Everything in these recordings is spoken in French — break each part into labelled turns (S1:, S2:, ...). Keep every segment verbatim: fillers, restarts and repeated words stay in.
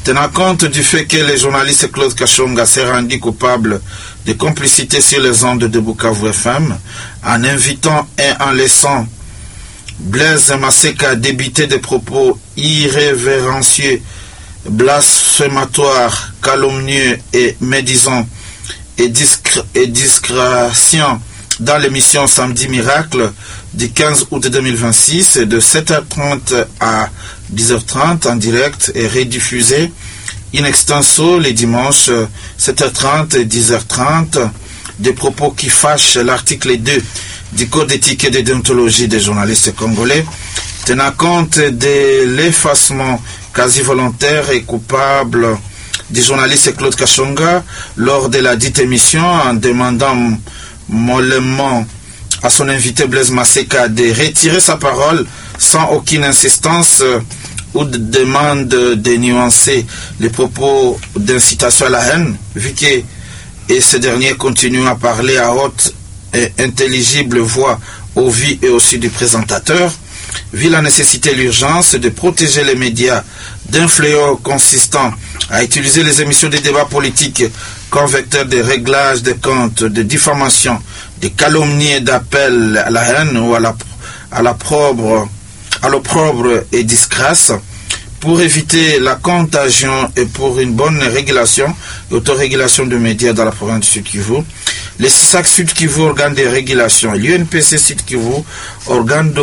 S1: Tenant compte du fait que le journaliste Claude Kashonga s'est rendu coupable de complicité sur les ondes de Bukavu F M, en invitant et en laissant Blaise Maseka débiter des propos irrévérencieux, blasphématoires, calomnieux et médisants et, discr et discrétions dans l'émission Samedi Miracle du quinze août deux mille vingt-six de sept heures trente à dix heures trente en direct et rediffusé in extenso les dimanches sept heures trente et dix heures trente, des propos qui fâchent l'article deux du Code d'éthique et de déontologie des journalistes congolais, tenant compte de l'effacement quasi volontaire et coupable du journaliste Claude Kashonga lors de la dite émission, en demandant mollement à son invité Blaise Maseka de retirer sa parole sans aucune insistance ou de demande de nuancer les propos d'incitation à la haine, vu que et ce dernier continue à parler à haute et intelligible voix au vu et aussi du présentateur, vu la nécessité et l'urgence de protéger les médias d'un fléau consistant à utiliser les émissions de débat politique comme vecteur de réglage des comptes, de diffamation, de calomnie et d'appel à la haine ou à la, à la propre, à l'opprobre et disgrâce, pour éviter la contagion et pour une bonne régulation et autorégulation des médias dans la province du Sud-Kivu. Les S I S A C Sud-Kivu, organe de régulation, et l'U N P C Sud-Kivu, organe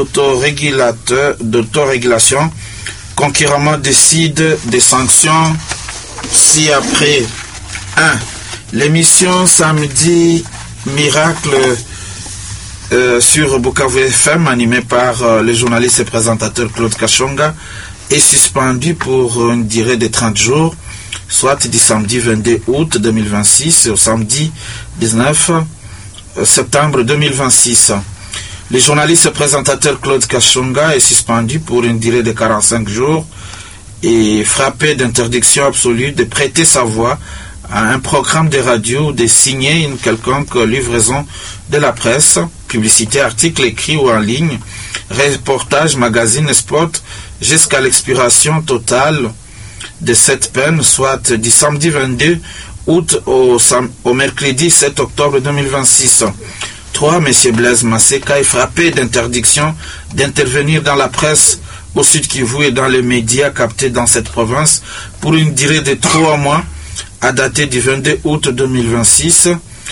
S1: d'autorégulation, concurremment décide des sanctions ci-après. un. L'émission Samedi Miracle euh, sur Bukavu F M, animée par euh, le journaliste et présentateur Claude Kashonga, est suspendue pour une durée de trente jours, soit du samedi vingt-deux août deux mille vingt-six au samedi dix-neuf septembre deux mille vingt-six. Le journaliste et présentateur Claude Kashonga est suspendu pour une durée de quarante-cinq jours et frappé d'interdiction absolue de prêter sa voix à un programme de radio ou de signer une quelconque livraison de la presse, publicité, article écrit ou en ligne, reportage, magazine, spot, jusqu'à l'expiration totale de cette peine, soit du samedi vingt-deux août au, au mercredi sept octobre deux mille vingt-six. trois. M. Blaise Maseka est frappé d'interdiction d'intervenir dans la presse au Sud-Kivu et dans les médias captés dans cette province pour une durée de trois mois à dater du vingt-deux août deux mille vingt-six.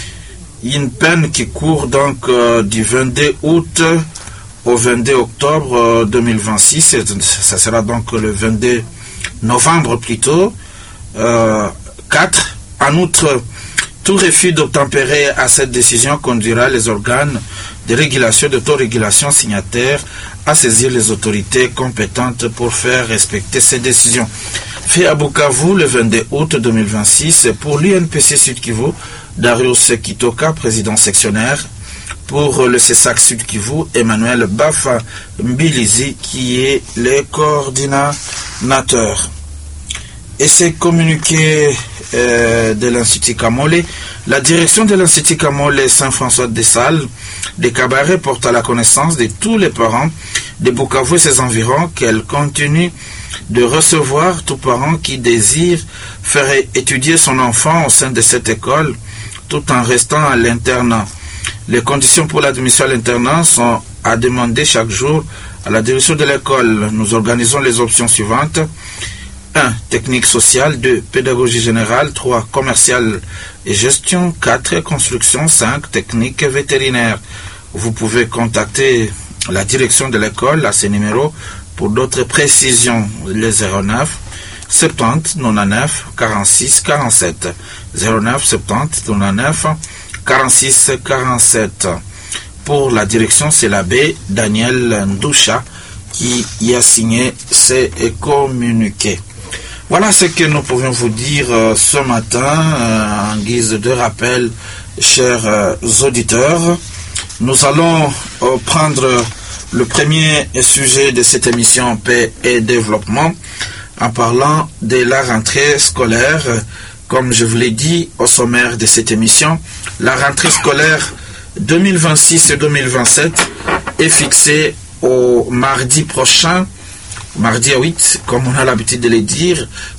S1: Une peine qui court donc euh, du vingt-deux août au vingt-deux octobre euh, deux mille vingt-six. Ça sera donc le vingt-deux novembre plutôt. Euh, quatre. En outre, tout refus d'obtempérer à cette décision conduira les organes de régulation et d'autorégulation signataires à saisir les autorités compétentes pour faire respecter ces décisions. Fait à Bukavu le vingt-deux août deux mille vingt-six pour l'U N P C Sud-Kivu, Darius Kitoka, président sectionnaire. Pour le C E S A C Sud-Kivu, Emmanuel Bafa Mbilizi, qui est le coordinateur. Et c'est communiqué euh, de l'Institut Kamole. La direction de l'Institut Kamole Saint-François de Salles de Cabaret porte à la connaissance de tous les parents de Bukavu et ses environs qu'elle continue de recevoir tout parent qui désire faire étudier son enfant au sein de cette école tout en restant à l'internat. Les conditions pour l'admission à l'internat sont à demander chaque jour à la direction de l'école. Nous organisons les options suivantes. un. Technique sociale. deux. Pédagogie générale. trois. Commercial et gestion. quatre. Construction. cinq. Technique vétérinaire. Vous pouvez contacter la direction de l'école à ces numéros pour d'autres précisions. Le zéro neuf soixante-dix quatre-vingt-neuf quarante-six quarante-sept. zéro neuf soixante-dix quatre-vingt-neuf quarante-six quarante-sept. Pour la direction, c'est l'abbé Daniel Ndoucha qui y a signé ces communiqués. Voilà ce que nous pouvions vous dire euh, ce matin euh, en guise de rappel, chers euh, auditeurs. Nous allons euh, prendre le premier sujet de cette émission Paix et Développement en parlant de la rentrée scolaire. Comme je vous l'ai dit au sommaire de cette émission, la rentrée scolaire deux mille vingt-six et deux mille vingt-sept est fixée au mardi prochain, mardi huit, comme on a l'habitude de le dire,